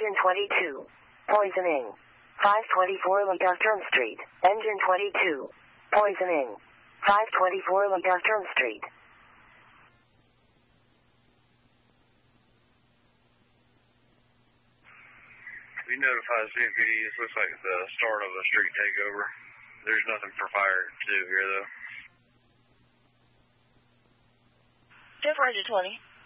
Engine 22. Poisoning. 524 Legaturn Street. Engine 22. Poisoning. 524 Legaturn Street. We notified CFPD. This looks like the start of a street takeover. There's nothing for fire to do here, though. Jeff Roger 20.